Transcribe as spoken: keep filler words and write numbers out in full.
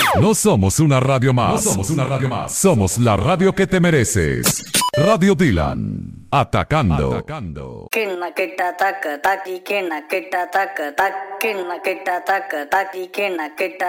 No somos una radio más. No somos una radio más. Somos la radio que te mereces. Radio Dylan. Atacando. Atacando. Kena kita taka taki, kena kita taka tak, kena kita taka taki, kena kita